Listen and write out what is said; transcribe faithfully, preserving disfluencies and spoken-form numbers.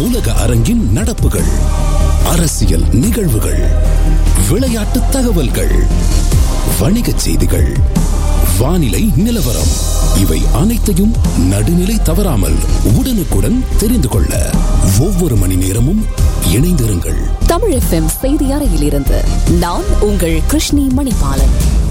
உலக அரங்கின் நடப்புகள், அரசியல் நிகழ்வுகள், விளையாட்டு தகவல்கள், வணிகச் செய்திகள், வானிலை நிலவரம், இவை அனைத்தையும் நடுநிலை தவறாமல் உடனுக்குடன் தெரிந்து கொள்ள ஒவ்வொரு மணி நேரமும் இணைந்திருங்கள். தமிழ் எஃப்எம் செய்தி அறையிலிருந்து நான் உங்கள் கிருஷ்ணி மணிபாலன்.